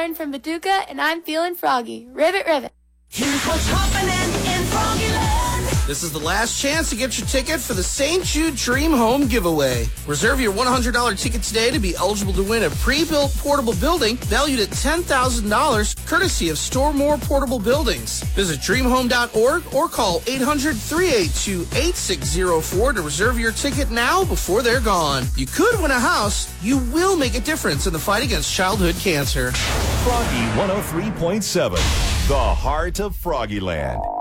Lauren from Paducah, and I'm feeling froggy. Ribbit, ribbit. Here's what's happening in Froggyland. This is the last chance to get your ticket for the St. Jude Dream Home giveaway. Reserve your $100 ticket today to be eligible to win a pre-built portable building valued at $10,000, courtesy of Store More Portable Buildings. Visit dreamhome.org or call 800-382-8604 to reserve your ticket now before they're gone. You could win a house. You will make a difference in the fight against childhood cancer. Froggy 103.7, the heart of Froggyland.